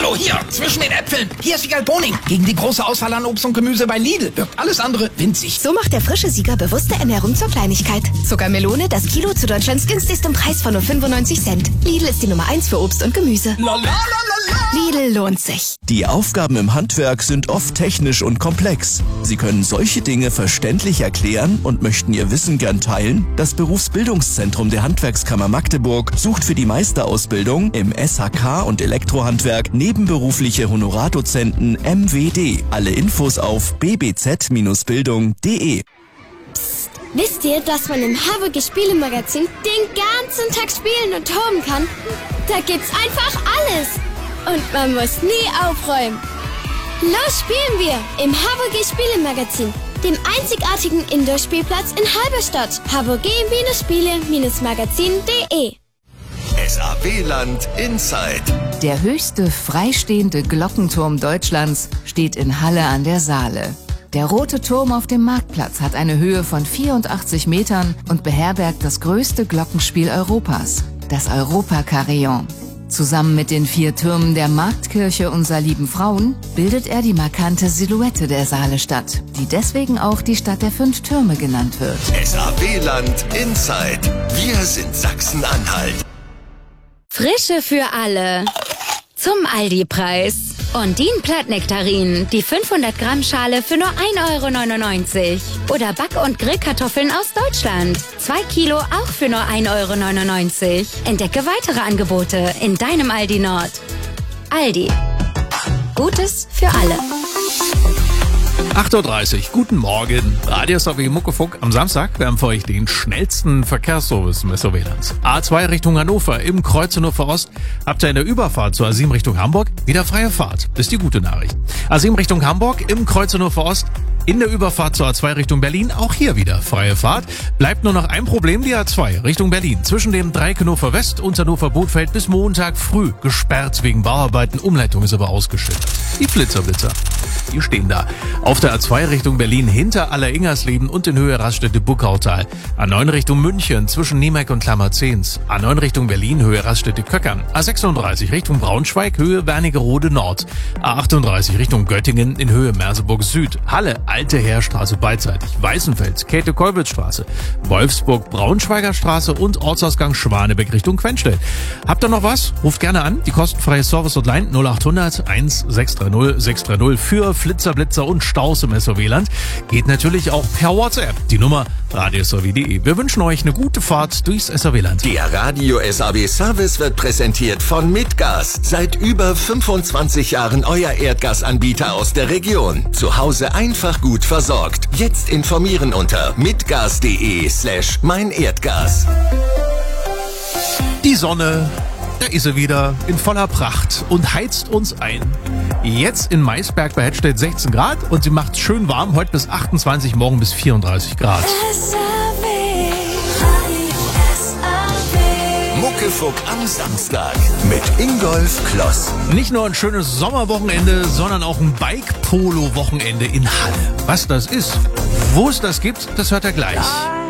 Hallo, hier, zwischen den Äpfeln. Hier ist Siegal Boning. Gegen die große Auswahl an Obst und Gemüse bei Lidl wirkt alles andere winzig. So macht der frische Sieger bewusste Ernährung zur Kleinigkeit. Zuckermelone, das Kilo zu Deutschlands günstigstem Preis von nur 95 Cent. Lidl ist die Nummer 1 für Obst und Gemüse. Lidl lohnt sich. Die Aufgaben im Handwerk sind oft technisch und komplex. Sie können solche Dinge verständlich erklären und möchten Ihr Wissen gern teilen? Das Berufsbildungszentrum der Handwerkskammer Magdeburg sucht für die Meisterausbildung im SHK und Elektrohandwerk nebenberufliche Honorardozenten MWD. Alle Infos auf bbz-bildung.de. Psst, wisst ihr, dass man im HWG Spielemagazin den ganzen Tag spielen und toben kann? Da gibt's einfach alles. Und man muss nie aufräumen. Los spielen wir im HWG Spielemagazin, dem einzigartigen Indoor-Spielplatz in Halberstadt. hvg-spiele-magazin.de. SAW-Land Inside. Der höchste freistehende Glockenturm Deutschlands steht in Halle an der Saale. Der Rote Turm auf dem Marktplatz hat eine Höhe von 84 Metern und beherbergt das größte Glockenspiel Europas, das Europa-Carillon. Zusammen mit den 4 Türmen der Marktkirche unserer lieben Frauen bildet er die markante Silhouette der Saalestadt, die deswegen auch die Stadt der 5 Türme genannt wird. SAW-Land Inside. Wir sind Sachsen-Anhalt. Frische für alle. Zum Aldi-Preis. Ondine Plattnektarinen, die 500 Gramm Schale für nur 1,99 €. Oder Back- und Grillkartoffeln aus Deutschland. 2 Kilo auch für nur 1,99 €. Entdecke weitere Angebote in deinem Aldi Nord. Aldi. Gutes für alle. 8:30 Uhr, guten Morgen. Radio SAW Muckefunk am Samstag. Wir haben für euch den schnellsten Verkehrsservice im SAW-Land. A2 Richtung Hannover im Kreuz Hannover Ost. Habt ihr in der Überfahrt zur A7 Richtung Hamburg wieder freie Fahrt. Das ist die gute Nachricht. A7 Richtung Hamburg im Kreuz Hannover Ost. In der Überfahrt zur A2 Richtung Berlin auch hier wieder freie Fahrt. Bleibt nur noch ein Problem, die A2 Richtung Berlin. Zwischen dem Dreieck Hannover West und Hannover-Bothfeld bis Montag früh gesperrt wegen Bauarbeiten. Umleitung ist aber ausgeschildert. Die Blitzerblitzer, die stehen da. Auf der A2 Richtung Berlin hinter Aller-Ingersleben und in Höhe Raststätte-Buckautal. A9 Richtung München zwischen Niemeck und Klammerzehns. A9 Richtung Berlin Höhe Raststätte-Köckern. A36 Richtung Braunschweig Höhe Wernigerode Nord. A38 Richtung Göttingen in Höhe Merseburg Süd. Halle Alte Heerstraße beidseitig. Weißenfels Käthe-Kolbitz-Straße. Wolfsburg Braunschweiger Straße und Ortsausgang Schwanebeck Richtung Quenstedt. Habt ihr noch was? Ruft gerne an. Die kostenfreie Service-Hotline 0800 1630 630 für Flitzer, Blitzer und Staus im SAW-Land. Geht natürlich auch per WhatsApp. Die Nummer radiosaw.de. Wir wünschen euch eine gute Fahrt durchs SAW-Land. Der Radio SAW Service wird präsentiert von Mitgas. Seit über 25 Jahren euer Erdgasanbieter aus der Region. Zu Hause einfach gut versorgt. Jetzt informieren unter mitgas.de/meinerdgas. Die Sonne, da ist sie wieder in voller Pracht und heizt uns ein. Jetzt in Maisberg bei Hedstedt 16 Grad und sie macht schön warm, heute bis 28, morgen bis 34 Grad. Muckefuck am Samstag mit Ingolf Kloss. Nicht nur ein schönes Sommerwochenende, sondern auch ein Bike-Polo-Wochenende in Halle. Was das ist, wo es das gibt, das hört ihr gleich.